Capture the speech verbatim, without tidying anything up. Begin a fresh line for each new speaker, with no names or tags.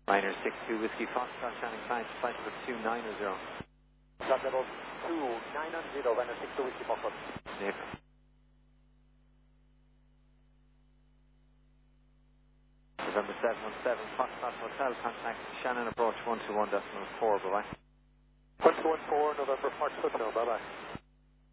Liner six two Whiskey Foxtrot, Shannon Flight, flight number two nine zero.
Flight level two nine zero, Liner six two Whiskey Foxtrot.
Neighbor. November seven one seven, Foxtrot Hotel, contact Shannon approach one two one decimal four, bye bye.
one two one four, November Foxtrot Hotel, bye bye.